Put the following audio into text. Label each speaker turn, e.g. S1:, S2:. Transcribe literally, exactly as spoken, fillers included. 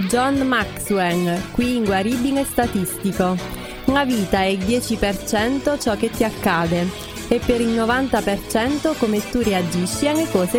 S1: John Maxwell, qui inguaribile statistico. La vita è il dieci per cento ciò che ti accade e per il novanta per cento come tu reagisci alle cose